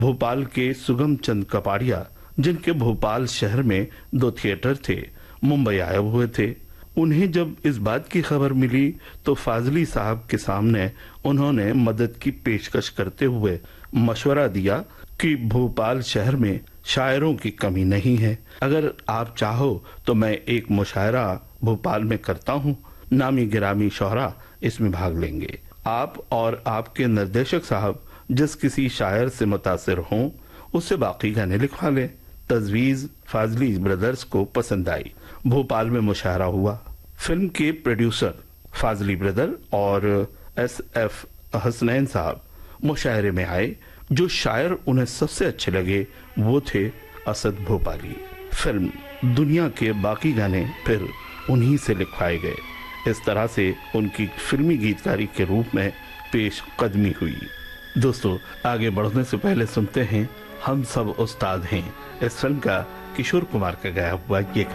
भोपाल के सुगम चंद कपाड़िया, जिनके भोपाल शहर में 2 थिएटर थे, मुंबई आए हुए थे। उन्हें जब इस बात की खबर मिली तो फाजली साहब के सामने उन्होंने मदद की पेशकश करते हुए मशवरा दिया कि भोपाल शहर में शायरों की कमी नहीं है। अगर आप चाहो तो मैं एक मुशायरा भोपाल में करता हूँ, नामी गिरामी शोहरा इसमें भाग लेंगे। आप और आपके निर्देशक साहब जिस किसी शायर से मुतासिर हों उससे बाकी गाने लिखवा लें। तजवीज फाजली ब्रदर्स को पसंद आई। भोपाल में मुशायरा हुआ। फिल्म के प्रोड्यूसर फाजली ब्रदर और SF हसनैन साहब मुशायरे में आए। जो शायर उन्हें सबसे अच्छे लगे वो थे असद भोपाली। फिल्म दुनिया के बाकी गाने फिर उन्हीं से लिखवाए गए। इस तरह से उनकी फिल्मी गीतकारी के रूप में पेश कदमी हुई। दोस्तों, आगे बढ़ने से पहले सुनते हैं हम सब उस्ताद हैं, इस फिल्म का किशोर कुमार का गाया हुआ ये